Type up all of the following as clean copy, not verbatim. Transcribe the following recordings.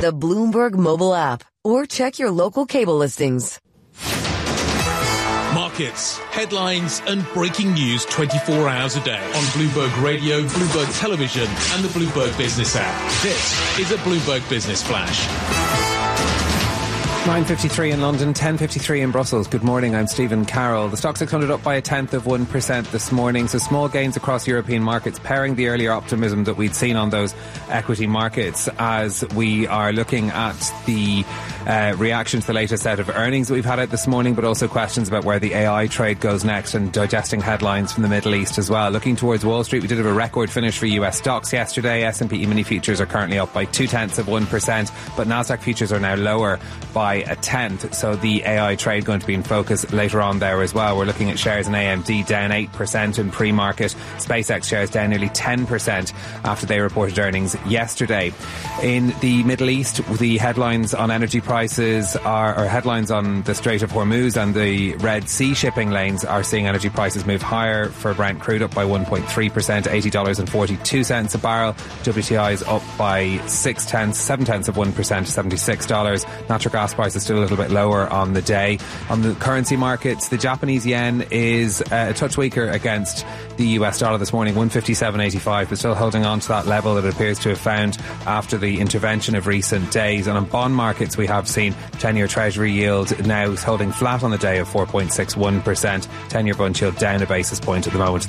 the Bloomberg mobile app or check your local cable listings. Markets, headlines and breaking news 24 hours a day on Bloomberg Radio, Bloomberg Television and the Bloomberg Business app. This is a Bloomberg Business Flash. 9:53 in London, 10:53 in Brussels. Good morning, I'm Stephen Carroll. The Stoxx 600 up by 1/10% this morning, so small gains across European markets, pairing the earlier optimism that we'd seen on those equity markets as we are looking at the reaction to the latest set of earnings that we've had out this morning, but also questions about where the AI trade goes next and digesting headlines from the Middle East as well. Looking towards Wall Street, we did have a record finish for US stocks yesterday. S&P E-mini futures are currently up by 0.2%, but Nasdaq futures are now lower by 1/10, so the AI trade going to be in focus later on there as well. We're looking at shares in AMD down 8% in pre-market. SpaceX shares down nearly 10% after they reported earnings yesterday. In the Middle East, the headlines on energy prices or headlines on the Strait of Hormuz and the Red Sea shipping lanes are seeing energy prices move higher. For Brent crude up by 1.3%, $80.42 a barrel. WTI is up by 0.7%, $76. Natural gas prices still a little bit lower on the day. On the currency markets, the Japanese yen is a touch weaker against the US dollar this morning, 157.85, but still holding on to that level that it appears to have found after the intervention of recent days. And on bond markets, we have seen 10-year Treasury yield now holding flat on the day of 4.61%. 10-year bond yield down a basis point at the moment at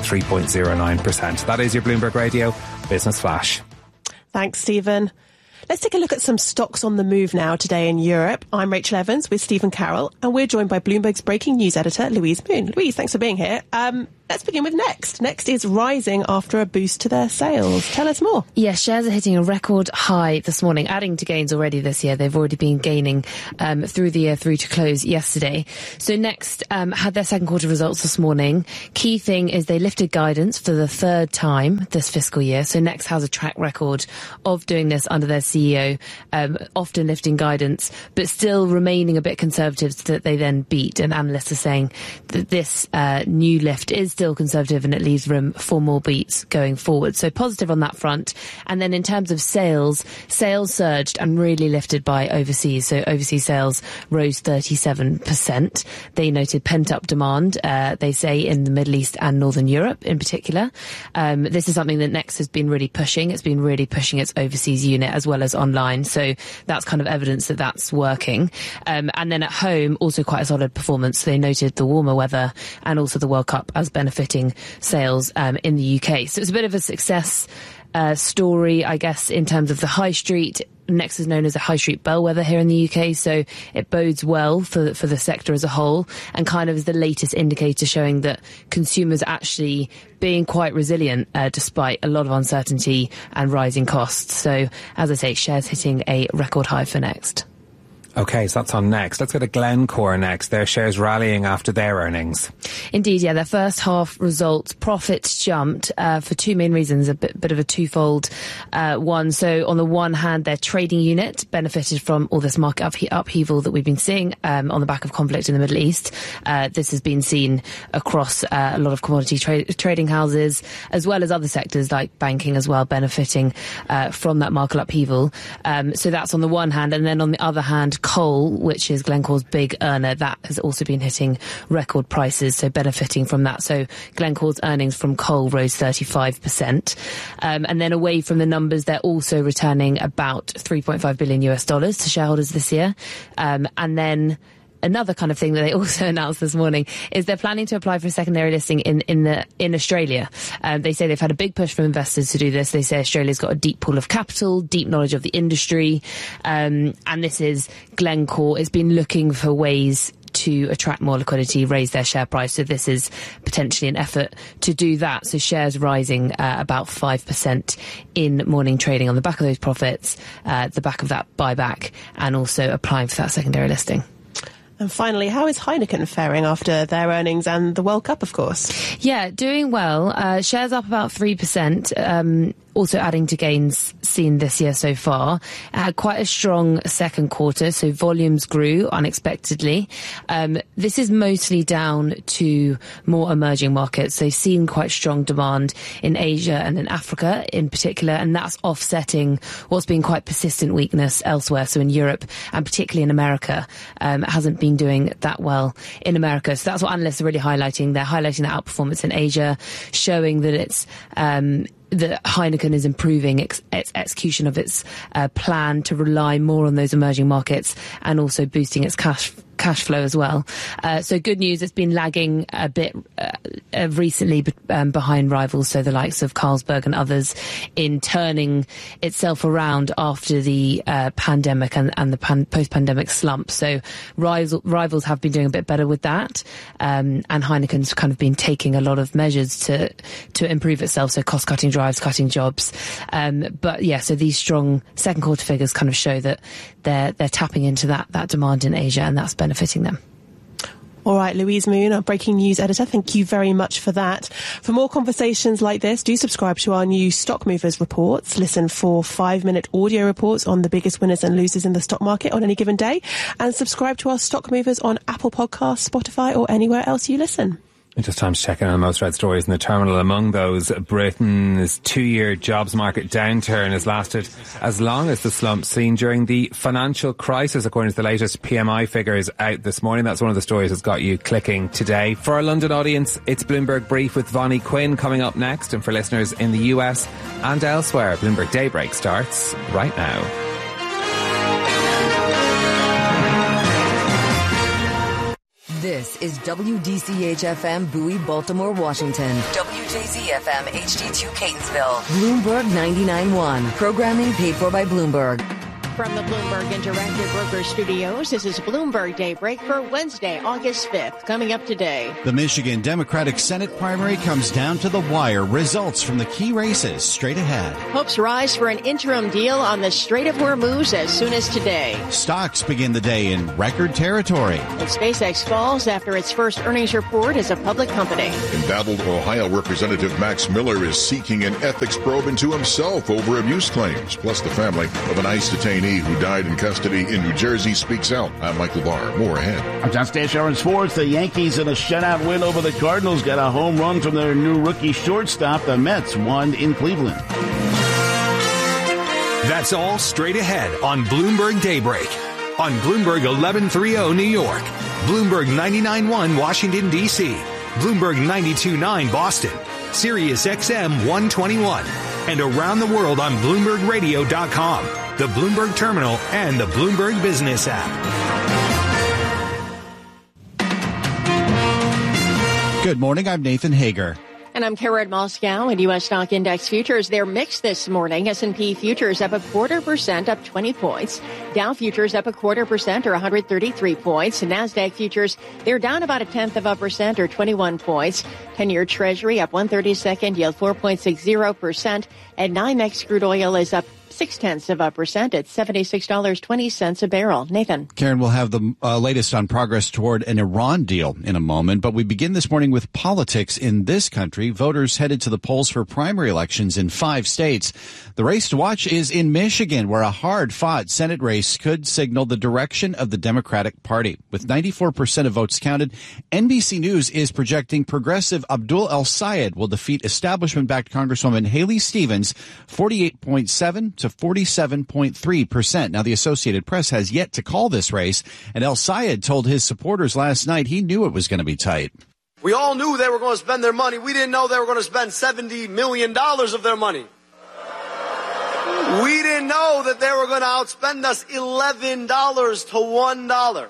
3.09%. That is your Bloomberg Radio Business Flash. Thanks, Stephen. Let's take a look at some stocks on the move now today in Europe. I'm Rachel Evans with Stephen Carroll, and we're joined by Bloomberg's breaking news editor, Louise Moon. Louise, thanks for being here. Let's begin with Next. Next is rising after a boost to their sales. Tell us more. Yeah, shares are hitting a record high this morning, adding to gains already this year. They've already been gaining through the year, through to close yesterday. So Next had their second quarter results this morning. Key thing is they lifted guidance for the third time this fiscal year. So Next has a track record of doing this under their CEO, often lifting guidance, but still remaining a bit conservative so that they then beat. And analysts are saying that this new lift is still conservative and it leaves room for more beats going forward. So positive on that front. And then in terms of sales surged and really lifted by overseas. So overseas sales rose 37%. They noted pent-up demand, they say, in the Middle East and Northern Europe in particular. This is something that Next has been really pushing. It's been really pushing its overseas unit as well as online. So that's kind of evidence that that's working. And then at home, also quite a solid performance. They noted the warmer weather and also the World Cup as benefiting sales in the UK. So it's a bit of a success story, I guess, in terms of the high street. Next is known as a high street bellwether here in the UK, so it bodes well for the sector as a whole, and kind of is the latest indicator showing that consumers are actually being quite resilient despite a lot of uncertainty and rising costs. So, as I say, shares hitting a record high for Next. Okay, so that's on Next. Let's go to Glencore next. Their shares rallying after their earnings. Indeed, yeah. Their first half results, profits jumped for two main reasons, a bit of a twofold one. So on the one hand, their trading unit benefited from all this market upheaval that we've been seeing on the back of conflict in the Middle East. This has been seen across a lot of commodity trading houses, as well as other sectors like banking as well, benefiting from that market upheaval. So that's on the one hand. And then on the other hand, coal, which is Glencore's big earner, that has also been hitting record prices, so benefiting from that. So Glencore's earnings from coal rose 35%. And then away from the numbers, they're also returning about $3.5 billion to shareholders this year. And then another kind of thing that they also announced this morning is they're planning to apply for a secondary listing in Australia. They say they've had a big push from investors to do this. They say Australia's got a deep pool of capital, deep knowledge of the industry, and this is Glencore. It's been looking for ways to attract more liquidity, raise their share price. So this is potentially an effort to do that. So shares rising about 5% in morning trading on the back of those profits, the back of that buyback, and also applying for that secondary listing. And finally, how is Heineken faring after their earnings and the World Cup, of course? Yeah, doing well. Shares up about 3%. also adding to gains seen this year so far. It had quite a strong second quarter, so volumes grew unexpectedly. This is mostly down to more emerging markets. They've seen quite strong demand in Asia and in Africa in particular, and that's offsetting what's been quite persistent weakness elsewhere. So in Europe and particularly in America, it hasn't been doing that well in America. So that's what analysts are really highlighting. They're highlighting the outperformance in Asia, showing that it's that Heineken is improving its execution of its plan to rely more on those emerging markets and also boosting its cash flow as well. So good news, it's been lagging a bit recently behind rivals, so the likes of Carlsberg and others, in turning itself around after the pandemic and the post-pandemic slump. So rivals have been doing a bit better with that, and Heineken's kind of been taking a lot of measures to improve itself, so cost-cutting drives, cutting jobs. But yeah, so these strong second quarter figures kind of show that they're tapping into that demand in Asia, and that's benefiting them. All right, Louise Moon, our breaking news editor, thank you very much for that. For more conversations like this, do subscribe to our new Stock Movers reports. Listen for 5-minute audio reports on the biggest winners and losers in the stock market on any given day. And subscribe to our Stock Movers on Apple Podcasts, Spotify, or anywhere else you listen. Just time to check in on the most read stories in the terminal. Among those, Britain's 2-year jobs market downturn has lasted as long as the slump seen during the financial crisis, according to the latest PMI figures out this morning. That's one of the stories that's got you clicking today. For our London audience, it's Bloomberg Brief with Vonnie Quinn coming up next. And for listeners in the US and elsewhere, Bloomberg Daybreak starts right now. This is WDCH-FM Bowie, Baltimore, Washington. WJZ-FM HD2 Catonsville. Bloomberg 99.1. Programming paid for by Bloomberg. From the Bloomberg Interactive Broker Studios, this is Bloomberg Daybreak for Wednesday, August 5th. Coming up today. The Michigan Democratic Senate primary comes down to the wire. Results from the key races straight ahead. Hopes rise for an interim deal on the Strait of Hormuz as soon as today. Stocks begin the day in record territory. And SpaceX falls after its first earnings report as a public company. Embattled Ohio Representative Max Miller is seeking an ethics probe into himself over abuse claims. Plus, the family of an ICE detainee who died in custody in New Jersey speaks out. I'm Michael Barr. More ahead. I'm John Stashower in sports. The Yankees in a shutout win over the Cardinals got a home run from their new rookie shortstop. The Mets won in Cleveland. That's all straight ahead on Bloomberg Daybreak. On Bloomberg 1130 New York, Bloomberg 99.1 Washington, D.C., Bloomberg 92.9 Boston, Sirius XM 121, and around the world on BloombergRadio.com, the Bloomberg Terminal, and the Bloomberg Business app. Good morning, I'm Nathan Hager. And I'm Karen Moscow. And U.S. stock index futures, they're mixed this morning. S&P futures up 0.25%, up 20 points. Dow futures up 0.25% or 133 points. And NASDAQ futures, they're down about 0.1% or 21 points. 10-year Treasury up 1/32, yield 4.60%. And NYMEX crude oil is up 0.6% at $76.20 a barrel. Nathan. Karen, will have the latest on progress toward an Iran deal in a moment, but we begin this morning with politics in this country. Voters headed to the polls for primary elections in 5 states. The race to watch is in Michigan, where a hard-fought Senate race could signal the direction of the Democratic Party. With 94% of votes counted, NBC News is projecting progressive Abdul El-Sayed will defeat establishment-backed Congresswoman Haley Stevens 48.7 to 47.3%. Now, the Associated Press has yet to call this race, and El-Sayed told his supporters last night he knew it was going to be tight. We all knew they were going to spend their money. We didn't know they were going to spend $70 million of their money. We didn't know that they were going to outspend us $11 to $1.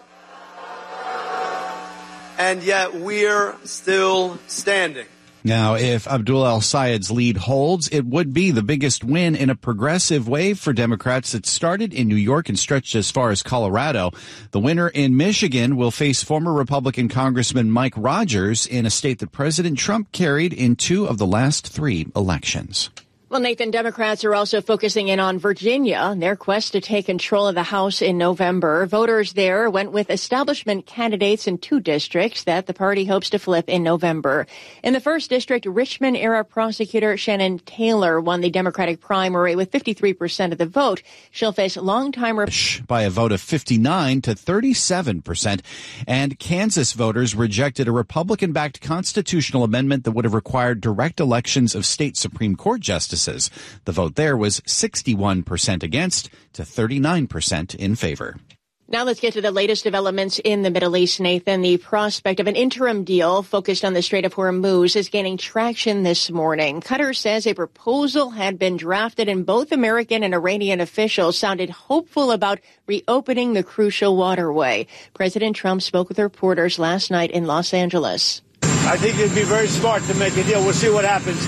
And yet we're still standing. Now, if Abdul El-Sayed's lead holds, it would be the biggest win in a progressive wave for Democrats that started in New York and stretched as far as Colorado. The winner in Michigan will face former Republican Congressman Mike Rogers in a state that President Trump carried in 2 of the last 3 elections. Well, Nathan, Democrats are also focusing in on Virginia and their quest to take control of the House in November. Voters there went with establishment candidates in 2 districts that the party hopes to flip in November. In the 1st district, Richmond-era prosecutor Shannon Taylor won the Democratic primary with 53% of the vote. She'll face longtime by a vote of 59 to 37%. And Kansas voters rejected a Republican-backed constitutional amendment that would have required direct elections of state Supreme Court justices. The vote there was 61% against to 39% in favor. Now let's get to the latest developments in the Middle East, Nathan. The prospect of an interim deal focused on the Strait of Hormuz is gaining traction this morning. Qatar says a proposal had been drafted and both American and Iranian officials sounded hopeful about reopening the crucial waterway. President Trump spoke with reporters last night in Los Angeles. I think it'd be very smart to make a deal. We'll see what happens.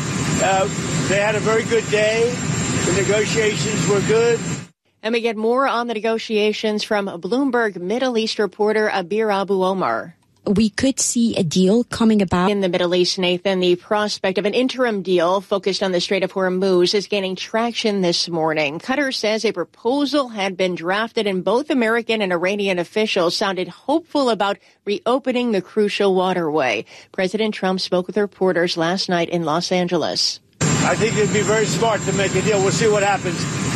They had a very good day. The negotiations were good. And we get more on the negotiations from Bloomberg Middle East reporter Abir Abu Omar. We could see a deal coming about in the Middle East, Nathan. The prospect of an interim deal focused on the Strait of Hormuz is gaining traction this morning. Qatar says a proposal had been drafted and both American and Iranian officials sounded hopeful about reopening the crucial waterway. President Trump spoke with reporters last night in Los Angeles. I think it'd be very smart to make a deal. We'll see what happens.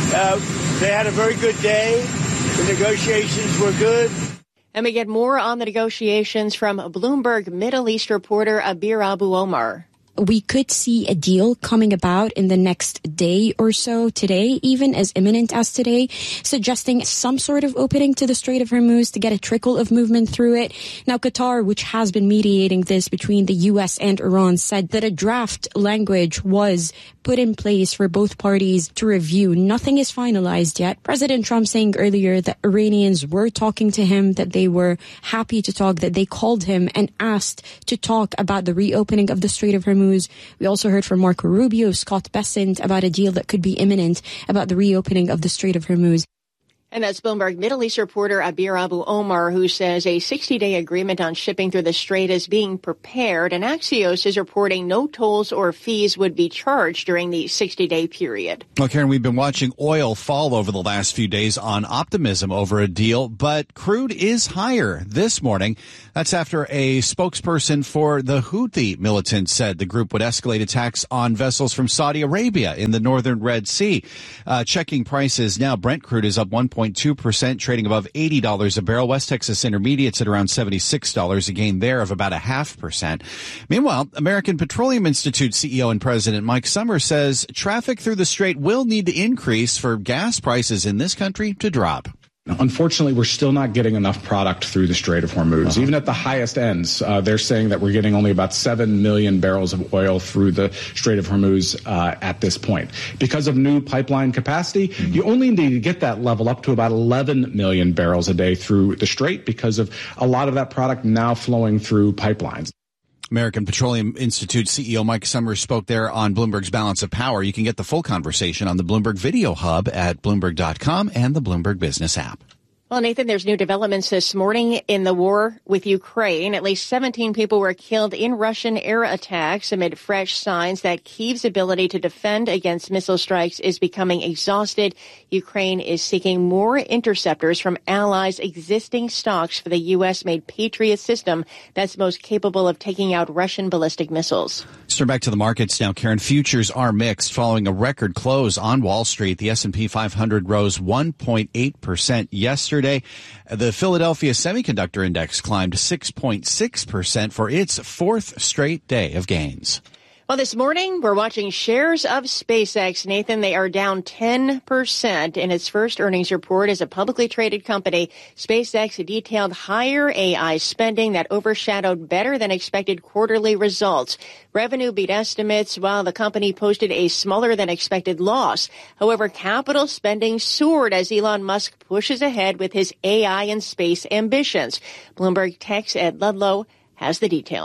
They had a very good day. The negotiations were good. And we get more on the negotiations from Bloomberg Middle East reporter Abir Abu Omar. We could see a deal coming about in the next day or so, today, even as imminent as today, suggesting some sort of opening to the Strait of Hormuz to get a trickle of movement through it. Now, Qatar, which has been mediating this between the U.S. and Iran, said that a draft language was put in place for both parties to review. Nothing is finalized yet. President Trump saying earlier that Iranians were talking to him, that they were happy to talk, that they called him and asked to talk about the reopening of the Strait of Hormuz. We also heard from Marco Rubio, Scott Bessent about a deal that could be imminent about the reopening of the Strait of Hormuz. And that's Bloomberg Middle East reporter Abir Abu Omar, who says a 60-day agreement on shipping through the strait is being prepared. And Axios is reporting no tolls or fees would be charged during the 60-day period. Well, Karen, we've been watching oil fall over the last few days on optimism over a deal, but crude is higher this morning. That's after a spokesperson for the Houthi militants said the group would escalate attacks on vessels from Saudi Arabia in the northern Red Sea. Checking prices now, Brent crude is up 1.2%, trading above $80 a barrel. West Texas Intermediate's at around $76, a gain there of about 0.5%. Meanwhile, American Petroleum Institute CEO and President Mike Sommers says traffic through the strait will need to increase for gas prices in this country to drop. Unfortunately, we're still not getting enough product through the Strait of Hormuz. Even at the highest ends, they're saying that we're getting only about 7 million barrels of oil through the Strait of Hormuz at this point. Because of new pipeline capacity, you only need to get that level up to about 11 million barrels a day through the Strait because of a lot of that product now flowing through pipelines. American Petroleum Institute CEO Mike Sommers spoke there on Bloomberg's Balance of Power. You can get the full conversation on the Bloomberg Video Hub at Bloomberg.com and the Bloomberg Business app. Well, Nathan, there's new developments this morning in the war with Ukraine. At least 17 people were killed in Russian air attacks amid fresh signs that Kyiv's ability to defend against missile strikes is becoming exhausted. Ukraine is seeking more interceptors from allies' existing stocks for the U.S.-made Patriot system that's most capable of taking out Russian ballistic missiles. Let's turn back to the markets now, Karen. Futures are mixed following a record close on Wall Street. The S&P 500 rose 1.8% yesterday. The Philadelphia Semiconductor Index climbed 6.6% for its fourth straight day of gains. Well, this morning, we're watching shares of SpaceX. Nathan, they are down 10% in its first earnings report as a publicly traded company. SpaceX detailed higher AI spending that overshadowed better than expected quarterly results. Revenue beat estimates while the company posted a smaller than expected loss. However, capital spending soared as Elon Musk pushes ahead with his AI and space ambitions. Bloomberg Tech's Ed Ludlow has the details.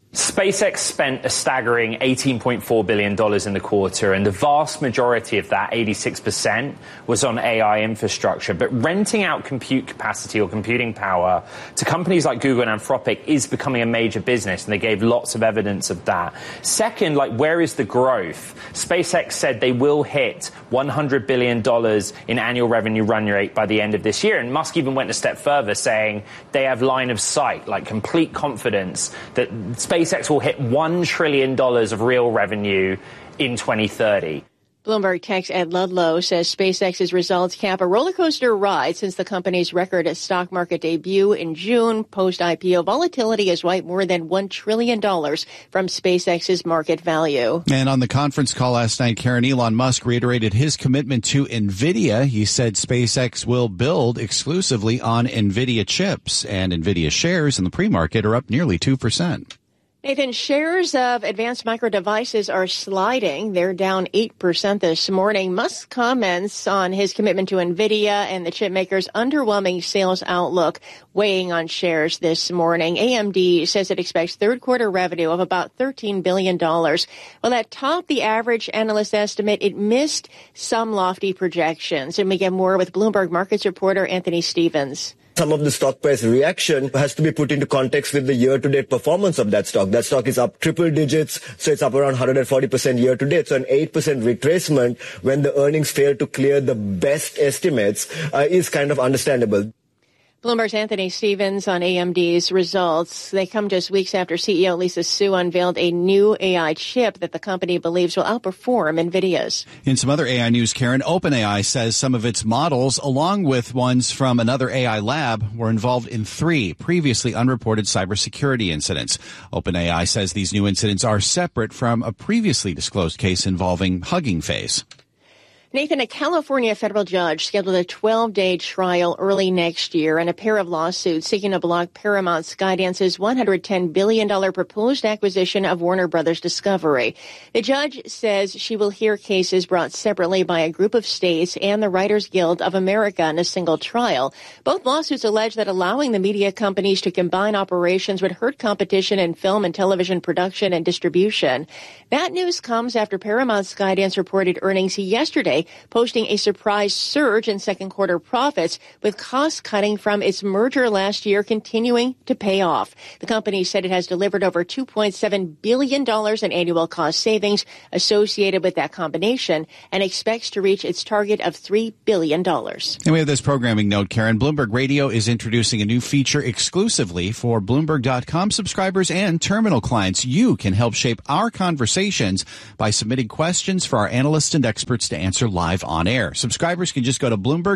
SpaceX spent a staggering $18.4 billion in the quarter, and the vast majority of that, 86%, was on AI infrastructure. But renting out compute capacity or computing power to companies like Google and Anthropic is becoming a major business, and they gave lots of evidence of that. Second, where is the growth? SpaceX said they will hit $100 billion in annual revenue run rate by the end of this year, and Musk even went a step further, saying they have line of sight, complete confidence that SpaceX will hit $1 trillion of real revenue in 2030. Bloomberg Tech's Ed Ludlow says SpaceX's results cap a roller coaster ride since the company's record stock market debut in June. Post-IPO volatility has wiped more than $1 trillion from SpaceX's market value. And on the conference call last night, Karen, Elon Musk reiterated his commitment to NVIDIA. He said SpaceX will build exclusively on NVIDIA chips, and NVIDIA shares in the pre-market are up nearly 2%. Nathan, shares of Advanced Micro Devices are sliding. They're down 8% this morning. Musk comments on his commitment to NVIDIA and the chip maker's underwhelming sales outlook weighing on shares this morning. AMD says it expects third quarter revenue of about $13 billion. While that topped the average analyst estimate, it missed some lofty projections. And we get more with Bloomberg Markets reporter Anthony Stevens. Some of the stock price reaction has to be put into context with the year-to-date performance of that stock. That stock is up triple digits, so it's up around 140% year-to-date. So an 8% retracement when the earnings fail to clear the best estimates is kind of understandable. Bloomberg's Anthony Stevens on AMD's results. They come just weeks after CEO Lisa Su unveiled a new AI chip that the company believes will outperform NVIDIA's. In some other AI news, Karen, OpenAI says some of its models, along with ones from another AI lab, were involved in 3 previously unreported cybersecurity incidents. OpenAI says these new incidents are separate from a previously disclosed case involving Hugging Face. Nathan, a California federal judge scheduled a 12-day trial early next year in a pair of lawsuits seeking to block Paramount Skydance's $110 billion proposed acquisition of Warner Brothers Discovery. The judge says she will hear cases brought separately by a group of states and the Writers Guild of America in a single trial. Both lawsuits allege that allowing the media companies to combine operations would hurt competition in film and television production and distribution. That news comes after Paramount Skydance reported earnings yesterday, posting a surprise surge in second quarter profits, with cost cutting from its merger last year continuing to pay off. The company said it has delivered over $2.7 billion in annual cost savings associated with that combination and expects to reach its target of $3 billion. And we have this programming note, Karen. Bloomberg Radio is introducing a new feature exclusively for Bloomberg.com subscribers and terminal clients. You can help shape our conversations by submitting questions for our analysts and experts to answer live on air. Subscribers can just go to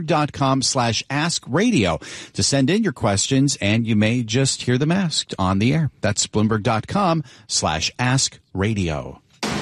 Bloomberg.com/AskRadio to send in your questions, and you may just hear them asked on the air. That's Bloomberg.com/AskRadio.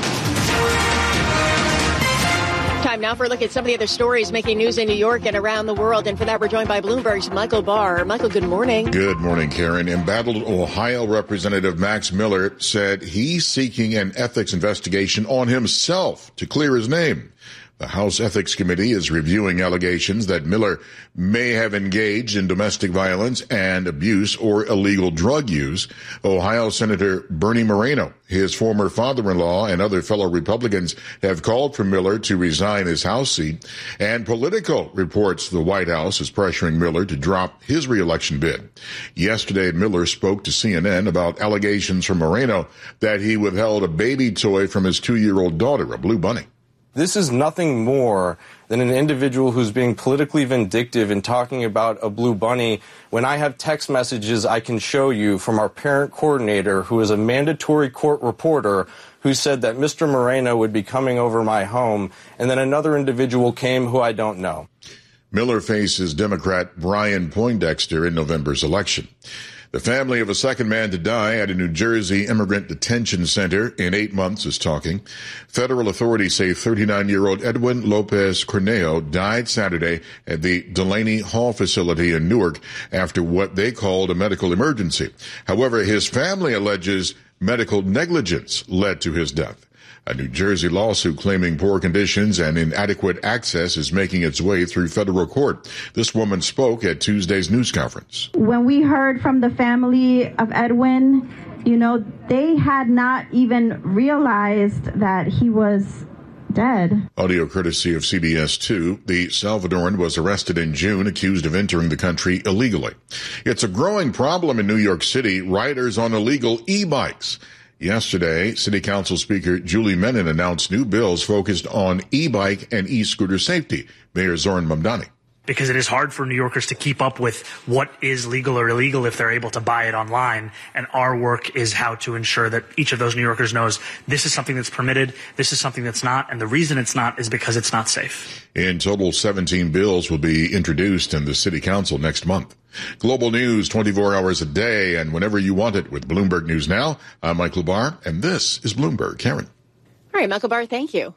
Time now for a look at some of the other stories making news in New York and around the world. And for that, we're joined by Bloomberg's Michael Barr. Michael, good morning. Good morning, Karen. Embattled Ohio Representative Max Miller said he's seeking an ethics investigation on himself to clear his name. The House Ethics Committee is reviewing allegations that Miller may have engaged in domestic violence and abuse or illegal drug use. Ohio Senator Bernie Moreno, his former father-in-law, and other fellow Republicans have called for Miller to resign his House seat. And Politico reports the White House is pressuring Miller to drop his reelection bid. Yesterday, Miller spoke to CNN about allegations from Moreno that he withheld a baby toy from his 2-year-old daughter, a blue bunny. This is nothing more than an individual who's being politically vindictive and talking about a blue bunny when I have text messages I can show you from our parent coordinator, who is a mandatory court reporter, who said that Mr. Moreno would be coming over my home, and then another individual came who I don't know. Miller faces Democrat Brian Poindexter in November's election. The family of a second man to die at a New Jersey immigrant detention center in 8 months is talking. Federal authorities say 39-year-old Edwin Lopez Cornejo died Saturday at the Delaney Hall facility in Newark after what they called a medical emergency. However, his family alleges medical negligence led to his death. A New Jersey lawsuit claiming poor conditions and inadequate access is making its way through federal court. This woman spoke at Tuesday's news conference. When we heard from the family of Edwin, they had not even realized that he was dead. Audio courtesy of CBS 2. The Salvadoran was arrested in June, accused of entering the country illegally. It's a growing problem in New York City, riders on illegal e-bikes. Yesterday, City Council Speaker Julie Menin announced new bills focused on e-bike and e-scooter safety. Mayor Zoran Mamdani. Because it is hard for New Yorkers to keep up with what is legal or illegal if they're able to buy it online. And our work is how to ensure that each of those New Yorkers knows this is something that's permitted, this is something that's not, and the reason it's not is because it's not safe. In total, 17 bills will be introduced in the City Council next month. Global news 24 hours a day and whenever you want it with Bloomberg News Now. I'm Michael Barr, and this is Bloomberg. Karen. All right, Michael Barr, thank you.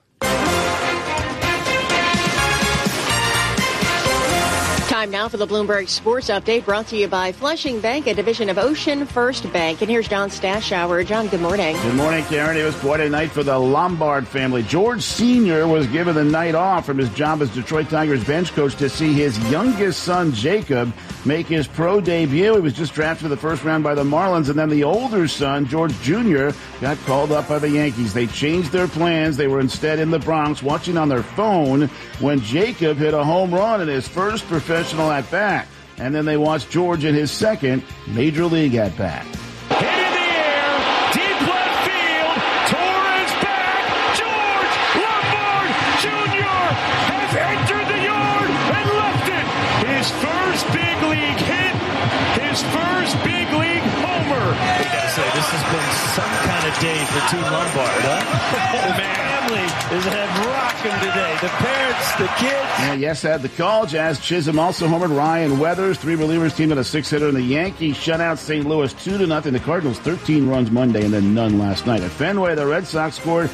Time now for the Bloomberg Sports Update, brought to you by Flushing Bank, a division of Ocean First Bank. And here's John Stashower. John, good morning. Good morning, Karen. It was quite a night for the Lombard family. George Sr. was given the night off from his job as Detroit Tigers bench coach to see his youngest son, Jacob, make his pro debut. He was just drafted in the first round by the Marlins, and then the older son, George Jr., got called up by the Yankees. They changed their plans. They were instead in the Bronx watching on their phone when Jacob hit a home run in his first professional at-bat. And then they watched George in his second Major League at-bat. Hit in the air, deep left field, Torres back, George Lombard Jr. has entered the yard and left it. His first big league hit, his first big league homer. I gotta say, this has been some kind of day for Team Lombard, huh? The family is rocking today. The parents, the kids. Yeah, yes, had the call. Jazz Chisholm also homered. Ryan Weathers, 3 relievers, teamed on a 6-hitter, and the Yankees shut out St. Louis 2-0. The Cardinals 13 runs Monday and then none last night. At Fenway, the Red Sox scored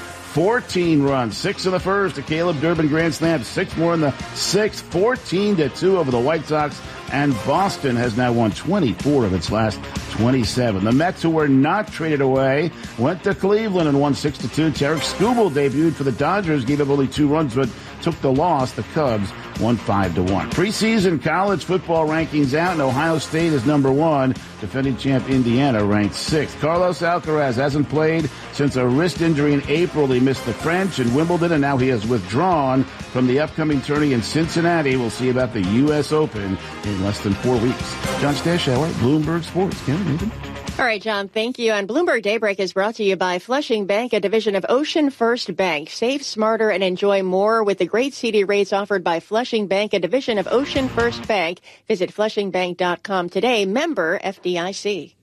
14 runs, 6 in the first. A Caleb Durbin grand slam, 6 more in the sixth, 14-2 over the White Sox. And Boston has now won 24 of its last 27. The Mets, who were not traded away, went to Cleveland and won 6-2. Tarek Skubal debuted for the Dodgers, gave up only 2 runs, but took the loss. The Cubs won 5-1. Preseason college football rankings out, and Ohio State is number 1. Defending champ Indiana ranked 6th. Carlos Alcaraz hasn't played since a wrist injury in April. He missed the French and Wimbledon, and now he has withdrawn from the upcoming tourney in Cincinnati. We'll see about the U.S. Open in less than 4 weeks. John Stashower, Bloomberg Sports. Karen. All right, John, thank you. And Bloomberg Daybreak is brought to you by Flushing Bank, a division of Ocean First Bank. Save smarter and enjoy more with the great CD rates offered by Flushing Bank, a division of Ocean First Bank. Visit flushingbank.com today. Member FDIC.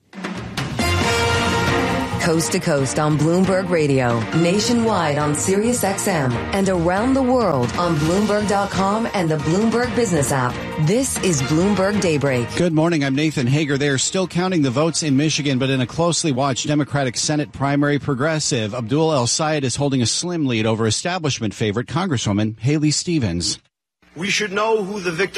Coast to coast on Bloomberg Radio, nationwide on Sirius XM, and around the world on Bloomberg.com and the Bloomberg Business app. This is Bloomberg Daybreak. Good morning. I'm Nathan Hager. They are still counting the votes in Michigan, but in a closely watched Democratic Senate primary, progressive Abdul El Sayed is holding a slim lead over establishment favorite Congresswoman Haley Stevens. We should know who the victim